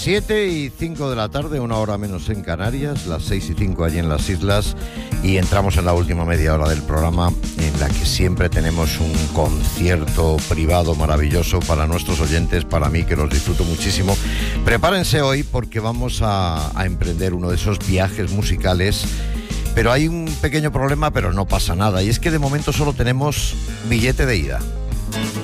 7:05 de la tarde, una hora menos en Canarias, las 6:05 allí en las islas, y entramos en la última media hora del programa, en la que siempre tenemos un concierto privado maravilloso para nuestros oyentes, para mí que los disfruto muchísimo. Prepárense hoy porque vamos a emprender uno de esos viajes musicales, pero hay un pequeño problema, pero no pasa nada, y es que de momento solo tenemos billete de ida.